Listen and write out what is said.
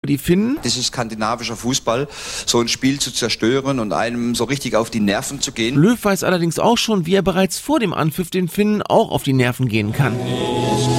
die Finnen. Das ist skandinavischer Fußball, so ein Spiel zu zerstören und einem so richtig auf die Nerven zu gehen. Löw weiß allerdings auch schon, wie er bereits vor dem Anpfiff den Finnen auch auf die Nerven gehen kann.